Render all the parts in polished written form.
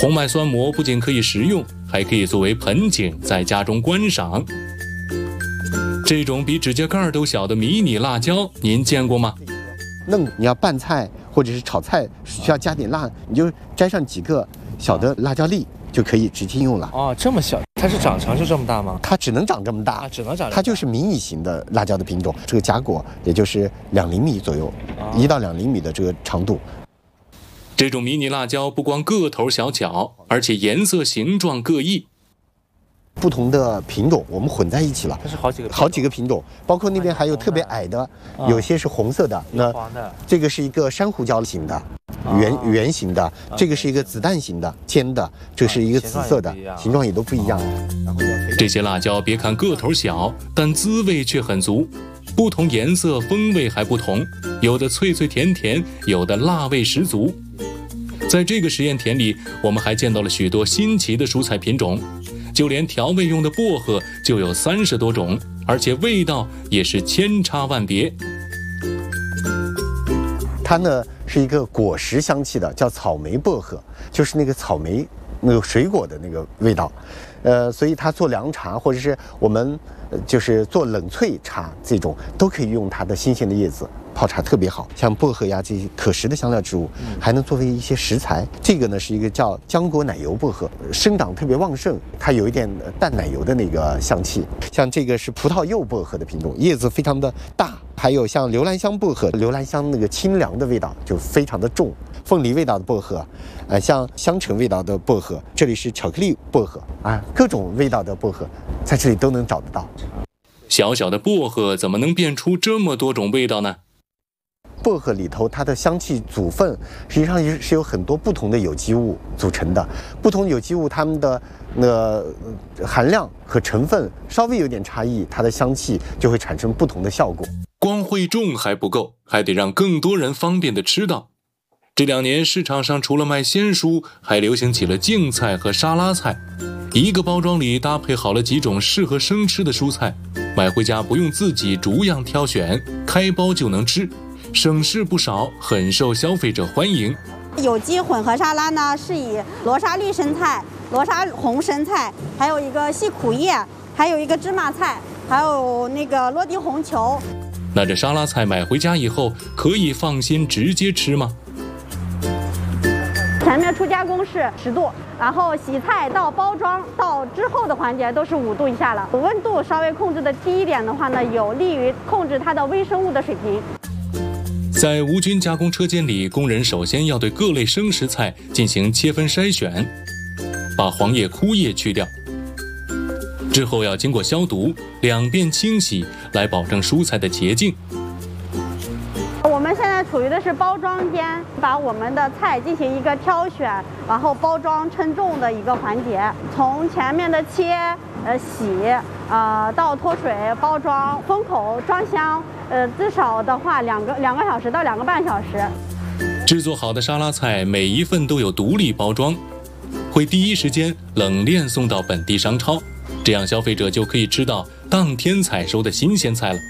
红脉酸蘑不仅可以食用，还可以作为盆景在家中观赏。这种比指甲盖都小的迷你辣椒，您见过吗？ 你要拌菜或者是炒菜需要加点辣，你就摘上几个小的辣椒粒就可以直接用了。 哦，这么小，它是长成就这么大吗？ 它只能长这么大， 只能长。 它就是迷你型的辣椒的品种，这个荚果也就是2厘米左右，1到2厘米的这个长度。 这种迷你辣椒不光个头小巧，而且颜色形状各异。 不同的品种我们混在一起了， 它是好几个品种， 包括那边还有特别矮的，有些是红色的，那这个是一个珊瑚礁型的，圆形的，这个是一个子弹型的尖的，这是一个紫色的，形状也都不一样。 这些辣椒别看个头小，但滋味却很足。不同颜色风味还不同，有的脆脆甜甜，有的辣味十足。在这个实验田里，我们还见到了许多新奇的蔬菜品种，就连调味用的薄荷就有30多种，而且味道也是千差万别。 它呢是一个果实香气的，叫草莓薄荷，就是那个草莓那个水果的那个味道。所以它做凉茶或者是我们就是做冷萃茶，这种都可以用它的新鲜的叶子泡茶，特别好。像薄荷呀这些可食的香料植物，还能作为一些食材。这个呢是一个叫浆果奶油薄荷，生长特别旺盛，它有一点淡奶油的那个香气。像这个是葡萄柚薄荷的品种，叶子非常的大。还有像留兰香薄荷，留兰香那个清凉的味道就非常的重。凤梨味道的薄荷，像香橙味道的薄荷，这里是巧克力薄荷啊，各种味道的薄荷在这里都能找得到。 小小的薄荷怎么能变出这么多种味道呢？ 薄荷里头它的香气组分实际上是由很多不同的有机物组成的，不同有机物它们的含量和成分稍微有点差异，它的香气就会产生不同的效果。 光会种还不够，还得让更多人方便的吃到。这2年市场上除了卖鲜蔬，还流行起了净菜和沙拉菜。一个包装里搭配好了几种适合生吃的蔬菜，买回家不用自己逐样挑选，开包就能吃，省事不少，很受消费者欢迎。 有机混合沙拉呢，是以罗莎绿生菜、罗莎红生菜，还有一个细苦叶，还有一个芝麻菜，还有那个落地红球。 那这沙拉菜买回家以后，可以放心直接吃吗？ 前面出加工是10度，然后洗菜到包装到之后的环节都是5度以下了。温度稍微控制的低一点的话呢，有利于控制它的微生物的水平。 在无菌加工车间里，工人首先要对各类生食菜进行切分筛选，把黄叶、枯叶去掉，之后要经过消毒，2遍清洗，来保证蔬菜的洁净。 我们现在处于的是包装间，把我们的菜进行一个挑选，然后包装称重的一个环节。从前面的切、洗，到脱水、包装、封口、装箱，至少的话2个小时到2个半小时。 制作好的沙拉菜每一份都有独立包装，会第一时间冷链送到本地商超，这样消费者就可以吃到当天采收的新鲜菜了。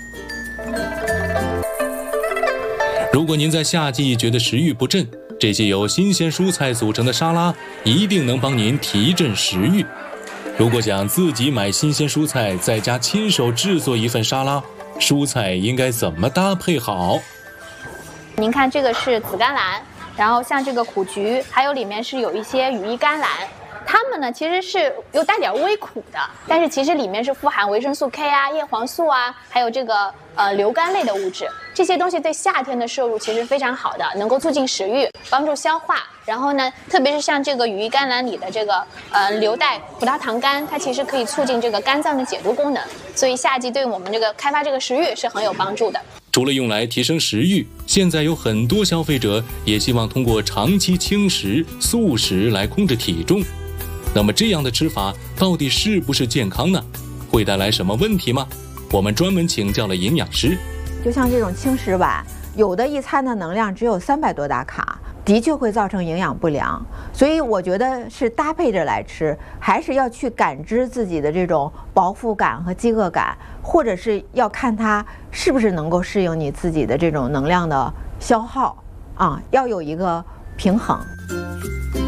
如果您在夏季觉得食欲不振，这些由新鲜蔬菜组成的沙拉一定能帮您提振食欲。如果想自己买新鲜蔬菜，在家亲手制作一份沙拉，蔬菜应该怎么搭配好？ 您看这个是紫甘蓝，然后像这个苦菊，还有里面是有一些羽衣甘蓝，它们呢其实是有带点微苦的，但是其实里面是富含维生素 K 啊、叶黄素啊，还有这个硫苷类的物质，这些东西对夏天的摄入其实非常好的，能够促进食欲，帮助消化。然后呢，特别是像这个羽衣甘蓝里的这个硫代葡萄糖苷，它其实可以促进这个肝脏的解毒功能，所以夏季对我们这个开发这个食欲是很有帮助的。 除了用来提升食欲，现在有很多消费者也希望通过长期轻食、素食来控制体重。那么这样的吃法到底是不是健康呢？会带来什么问题吗？我们专门请教了营养师。 就像这种轻食碗，有的一餐的能量只有300多大卡，的确会造成营养不良。所以我觉得是搭配着来吃，还是要去感知自己的这种饱腹感和饥饿感，或者是要看它是不是能够适应你自己的这种能量的消耗啊，要有一个平衡。